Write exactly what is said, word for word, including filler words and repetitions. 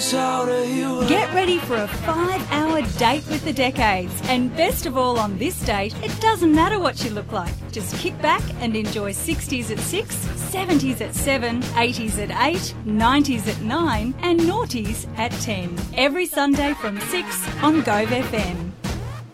Get ready for a five-hour date with the decades. And best of all on this date, it doesn't matter what you look like. Just kick back and enjoy sixties at six, seventies at seven, eighties at eight, nineties at nine and noughties at ten. Every Sunday from six on Gove F M.